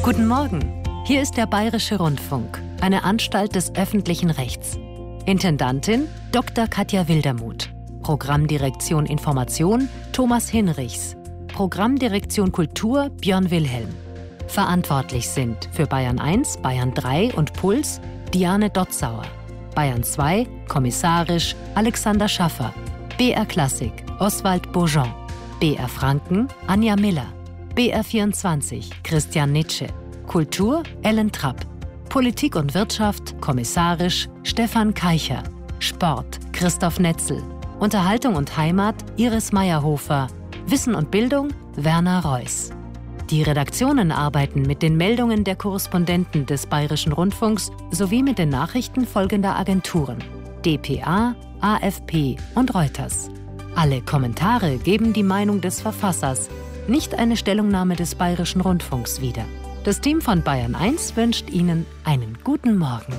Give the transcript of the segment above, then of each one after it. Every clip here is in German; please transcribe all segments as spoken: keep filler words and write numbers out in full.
Guten Morgen, hier ist der Bayerische Rundfunk, eine Anstalt des öffentlichen Rechts. Intendantin Doktor Katja Wildermuth. Programmdirektion Information Thomas Hinrichs. Programmdirektion Kultur Björn Wilhelm. Verantwortlich sind für Bayern eins, Bayern drei und Puls Diane Dotzauer. Bayern zwei, kommissarisch Alexander Schaffer. B R Klassik Oswald Beaujean. B R Franken Anja Miller. B R vierundzwanzig Christian Nitsche. Kultur Ellen Trapp. Politik und Wirtschaft kommissarisch Stefan Keicher. Sport Christoph Netzel. Unterhaltung und Heimat Iris Meyerhofer. Wissen und Bildung Werner Reuss. Die Redaktionen arbeiten mit den Meldungen der Korrespondenten des Bayerischen Rundfunks sowie mit den Nachrichten folgender Agenturen: D P A, A F P und Reuters. Alle Kommentare geben die Meinung des Verfassers, nicht eine Stellungnahme des Bayerischen Rundfunks wieder. Das Team von Bayern eins wünscht Ihnen einen guten Morgen.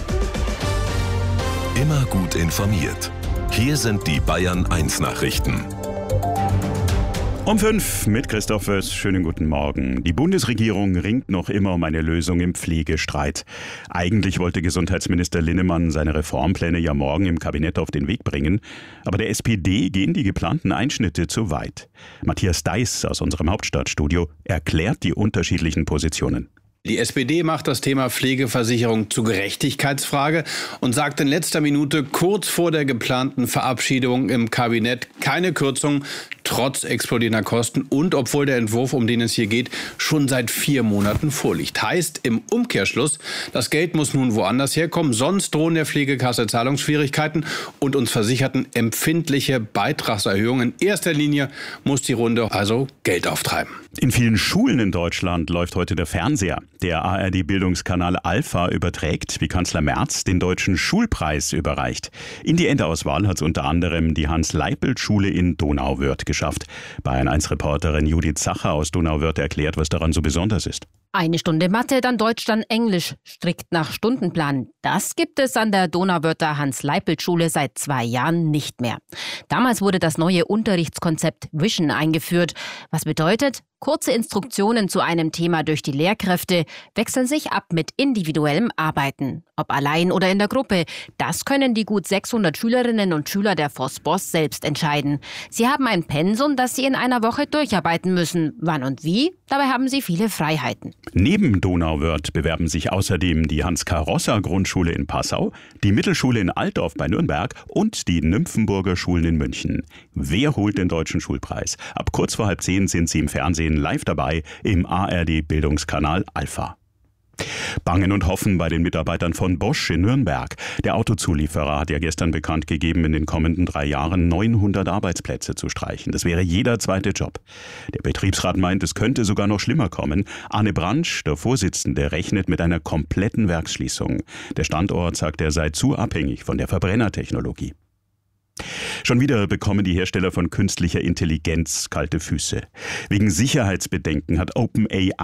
Immer gut informiert. Hier sind die Bayern eins Nachrichten. Um fünf mit Christoph Wöss. Schönen guten Morgen. Die Bundesregierung ringt noch immer um eine Lösung im Pflegestreit. Eigentlich wollte Gesundheitsminister Linnemann seine Reformpläne ja morgen im Kabinett auf den Weg bringen. Aber der S P D gehen die geplanten Einschnitte zu weit. Matthias Deiß aus unserem Hauptstadtstudio erklärt die unterschiedlichen Positionen. Die S P D macht das Thema Pflegeversicherung zur Gerechtigkeitsfrage und sagt in letzter Minute kurz vor der geplanten Verabschiedung im Kabinett keine Kürzung, trotz explodierender Kosten und obwohl der Entwurf, um den es hier geht, schon seit vier Monaten vorliegt. Heißt im Umkehrschluss, das Geld muss nun woanders herkommen, sonst drohen der Pflegekasse Zahlungsschwierigkeiten und uns Versicherten empfindliche Beitragserhöhungen. In erster Linie muss die Runde also Geld auftreiben. In vielen Schulen in Deutschland läuft heute der Fernseher. Der A R D-Bildungskanal Alpha überträgt, wie Kanzler Merz den Deutschen Schulpreis überreicht. In die Endauswahl hat es unter anderem die Hans-Leipelt-Schule in Donauwörth geschafft. Bayern eins Reporterin Judith Zacher aus Donauwörth erklärt, was daran so besonders ist. Eine Stunde Mathe, dann Deutsch, dann Englisch, strikt nach Stundenplan. Das gibt es an der Donauwörther Hans-Leipelt-Schule seit zwei Jahren nicht mehr. Damals wurde das neue Unterrichtskonzept Vision eingeführt. Was bedeutet, kurze Instruktionen zu einem Thema durch die Lehrkräfte wechseln sich ab mit individuellem Arbeiten. Ob allein oder in der Gruppe, das können die gut sechshundert Schülerinnen und Schüler der Vosbos selbst entscheiden. Sie haben ein Pensum, das sie in einer Woche durcharbeiten müssen. Wann und wie? Dabei haben sie viele Freiheiten. Neben Donauwörth bewerben sich außerdem die Hans-Karossa-Grundschule in Passau, die Mittelschule in Altdorf bei Nürnberg und die Nymphenburger Schulen in München. Wer holt den Deutschen Schulpreis? Ab kurz vor halb zehn sind Sie im Fernsehen live dabei im A R D-Bildungskanal Alpha. Bangen und Hoffen bei den Mitarbeitern von Bosch in Nürnberg. Der Autozulieferer hat ja gestern bekannt gegeben, in den kommenden drei Jahren neunhundert Arbeitsplätze zu streichen. Das wäre jeder zweite Job. Der Betriebsrat meint, es könnte sogar noch schlimmer kommen. Arne Brandsch, der Vorsitzende, rechnet mit einer kompletten Werksschließung. Der Standort, sagt er, sei zu abhängig von der Verbrennertechnologie. Schon wieder bekommen die Hersteller von künstlicher Intelligenz kalte Füße. Wegen Sicherheitsbedenken hat OpenAI